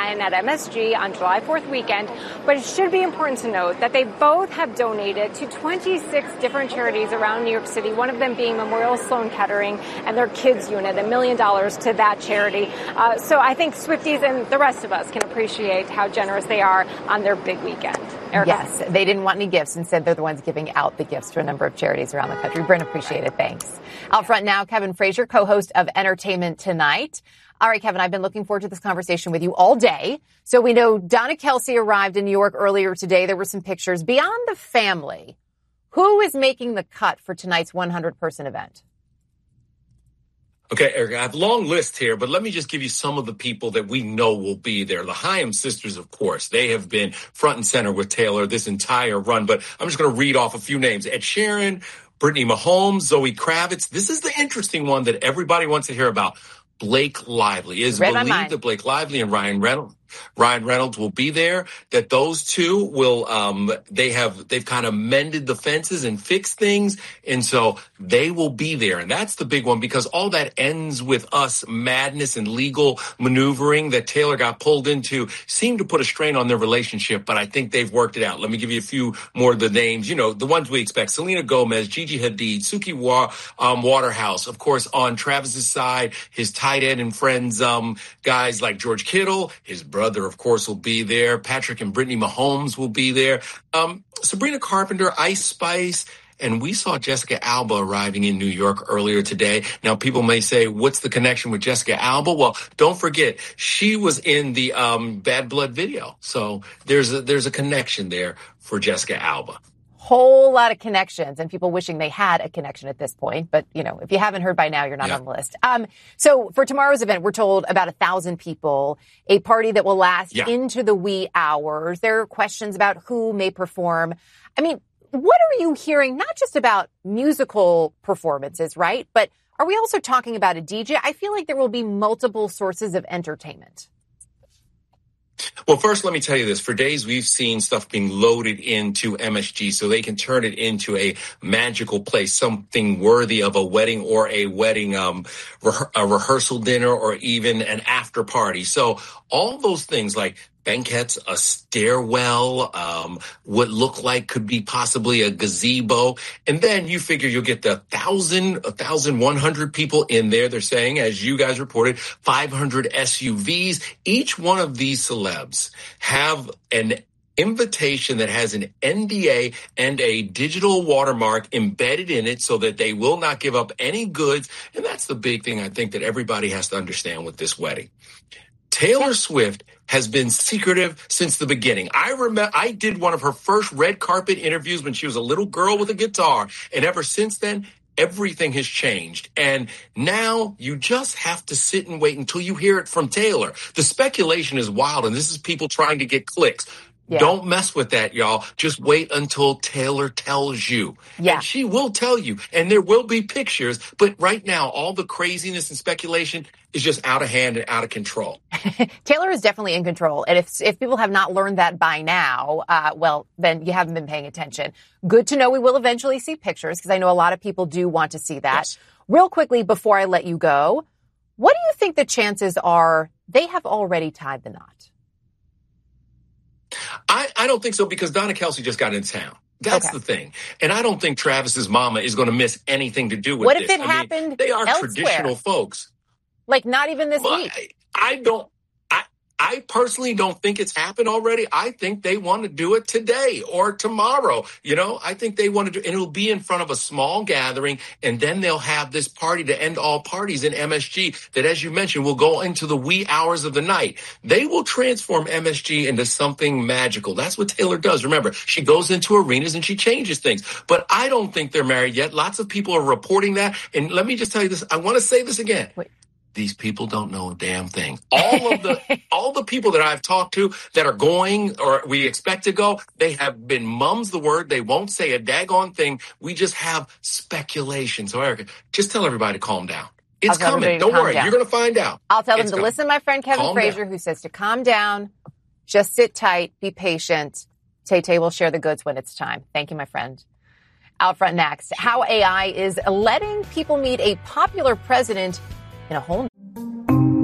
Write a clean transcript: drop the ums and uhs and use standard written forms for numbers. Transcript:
win at MSG on July 4th weekend. But it should be important to note that they both have donated to 26 different charities around New York City, one of them being Memorial Sloan Kettering and their kids unit, $1 million to that charity. So I think Swifties and the rest of us can appreciate how generous they are on their big weekend. Erica? Yes, they didn't want any gifts. Instead, they're the ones giving out the gifts to a number of charities around the country. Bryn, appreciate it. Thanks. Out front now, Kevin Frazier, co-host of Entertainment Tonight. All right, Kevin, I've been looking forward to this conversation with you all day. So we know Donna Kelce arrived in New York earlier today. There were some pictures. Beyond the family, who is making the cut for tonight's 100-person event? Okay, Erica, I have a long list here, but let me just give you some of the people that we know will be there. The Haim sisters, of course, they have been front and center with Taylor this entire run, but I'm just going to read off a few names. Ed Sheeran, Brittany Mahomes, Zoe Kravitz. This is the interesting one that everybody wants to hear about. Blake Lively. It is believed that Blake Lively and Ryan Reynolds will be there, that those two will, they've kind of mended the fences and fixed things. And so they will be there. And that's the big one, because all that ends with us madness and legal maneuvering that Taylor got pulled into seemed to put a strain on their relationship, but I think they've worked it out. Let me give you a few more of the names, you know, the ones we expect. Selena Gomez, Gigi Hadid, Suki Waterhouse, of course, on Travis's side, his tight end and friends, guys like George Kittle, his brother, of course, will be there. Patrick and Brittany Mahomes will be there. Sabrina Carpenter, Ice Spice, and we saw Jessica Alba arriving in New York earlier today. Now, people may say, what's the connection with Jessica Alba? Well, don't forget, she was in the Bad Blood video. So there's a connection there for Jessica Alba. Whole lot of connections and people wishing they had a connection at this point. But, you know, if you haven't heard by now, you're not on the list. So for tomorrow's event, we're told about 1,000 people, a party that will last into the wee hours. There are questions about who may perform. I mean, what are you hearing? Not just about musical performances, right? But are we also talking about a DJ? I feel like there will be multiple sources of entertainment. Well, first, let me tell you this. For days, we've seen stuff being loaded into MSG so they can turn it into a magical place, something worthy of a wedding or a wedding, a rehearsal dinner, or even an after party. So all those things like banquettes, a stairwell, what look like could be possibly a gazebo. And then you figure you'll get the 1,100 people in there. They're saying, as you guys reported, 500 SUVs. Each one of these celebs have an invitation that has an NDA and a digital watermark embedded in it so that they will not give up any goods. And that's the big thing I think that everybody has to understand with this wedding. Taylor Swift has been secretive since the beginning. I remember I did one of her first red carpet interviews when she was a little girl with a guitar. And ever since then, everything has changed. And now you just have to sit and wait until you hear it from Taylor. The speculation is wild, and this is people trying to get clicks. Yeah. Don't mess with that, y'all. Just wait until Taylor tells you. Yeah. And she will tell you. And there will be pictures. But right now, all the craziness and speculation is just out of hand and out of control. Taylor is definitely in control. And if people have not learned that by now, well, then you haven't been paying attention. Good to know we will eventually see pictures, because I know a lot of people do want to see that. Yes. Real quickly, before I let you go, what do you think the chances are they have already tied the knot? I don't think so, because Donna Kelce just got in town. That's the thing. And I don't think Travis's mama is going to miss anything to do with this. What if it happened they are elsewhere? Traditional folks. Like not even this week. I personally don't think it's happened already. I think they want to do it today or tomorrow. You know, I think they want to do, and it'll be in front of a small gathering, and then they'll have this party to end all parties in MSG that, as you mentioned, will go into the wee hours of the night. They will transform MSG into something magical. That's what Taylor does. Remember, she goes into arenas and she changes things. But I don't think they're married yet. Lots of people are reporting that. And let me just tell you this. I want to say this again. Wait. These people don't know a damn thing. All the people that I've talked to that are going or we expect to go, they have been mum's the word. They won't say a daggone thing. We just have speculation. So, Erica, just tell everybody to calm down. It's coming. Don't worry. You're going to find out. I'll tell them to listen to my friend Kevin Frazier, who says to calm down, just sit tight, be patient. Tay will share the goods when it's time. Thank you, my friend. Out front next, how AI is letting people meet a popular president in a whole